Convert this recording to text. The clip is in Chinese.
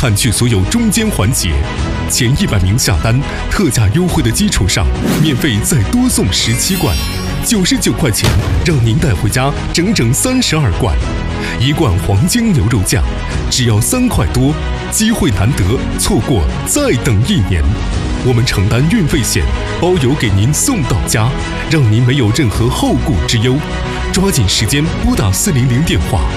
看去所有中间环节，前100名下单，特价优惠的基础上，免费再多送17罐，99块钱让您带回家整整32罐，1罐黄金牛肉酱只要3块多，机会难得，错过再等1年。我们承担运费险，包邮给您送到家，让您没有任何后顾之忧。抓紧时间拨打400电话